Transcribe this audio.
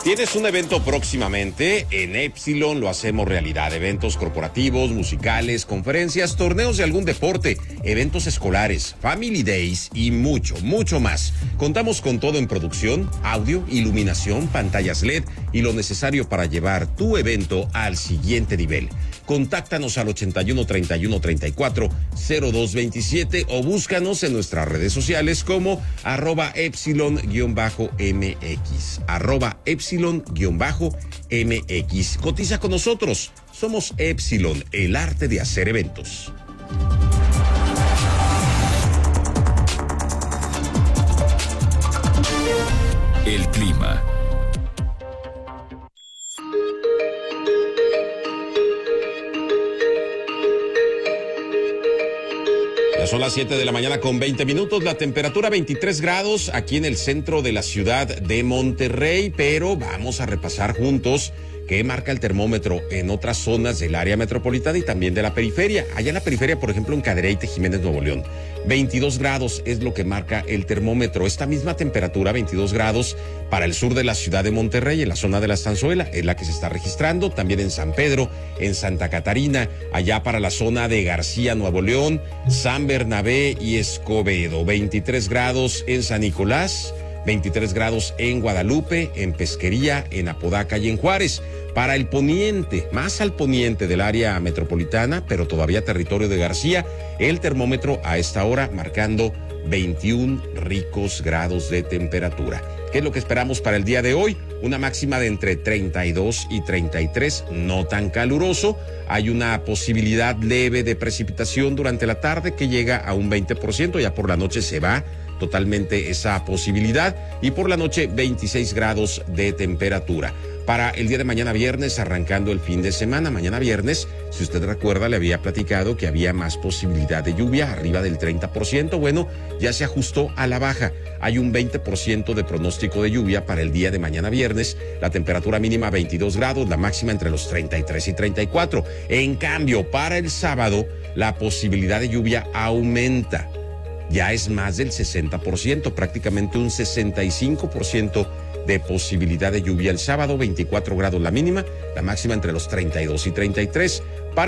¿Tienes un evento próximamente? En Epsilon lo hacemos realidad. Eventos corporativos, musicales, conferencias, torneos de algún deporte, eventos escolares, family days y mucho, mucho más. Contamos con todo en producción, audio, iluminación, pantallas LED y lo necesario para llevar tu evento al siguiente nivel. Contáctanos al 81 31 34 0227 o búscanos en nuestras redes sociales como @epsilon_mx, @epsilon_mx. Cotiza con nosotros. Somos Epsilon, el arte de hacer eventos. El clima. Son las 7 de la mañana con 20 minutos, la temperatura 23 grados aquí en el centro de la ciudad de Monterrey, pero vamos a repasar juntos qué marca el termómetro en otras zonas del área metropolitana y también de la periferia. Allá en la periferia, por ejemplo, en Cadereyte, Jiménez, Nuevo León, 22 grados es lo que marca el termómetro. Esta misma temperatura, 22 grados, para el sur de la ciudad de Monterrey, en la zona de la Estanzuela, es la que se está registrando, también en San Pedro, en Santa Catarina, allá para la zona de García, Nuevo León, San Bernabé y Escobedo, 23 grados en San Nicolás, 23 grados en Guadalupe, en Pesquería, en Apodaca y en Juárez. Para el poniente, más al poniente del área metropolitana, pero todavía territorio de García, el termómetro a esta hora marcando 21 ricos grados de temperatura. ¿Qué es lo que esperamos para el día de hoy? Una máxima de entre 32 y 33, no tan caluroso. Hay una posibilidad leve de precipitación durante la tarde que llega a un 20%, ya por la noche se va totalmente esa posibilidad y por la noche 26 grados de temperatura. Para el día de mañana viernes, arrancando el fin de semana, mañana viernes, si usted recuerda, le había platicado que había más posibilidad de lluvia, arriba del 30%, bueno, ya se ajustó a la baja. Hay un 20% de pronóstico de lluvia para el día de mañana viernes, la temperatura mínima 22 grados, la máxima entre los 33 y 34. En cambio, para el sábado, la posibilidad de lluvia aumenta. Ya es más del 60%, prácticamente un 65% de posibilidad de lluvia el sábado, 24 grados la mínima, la máxima entre los 32 y 33.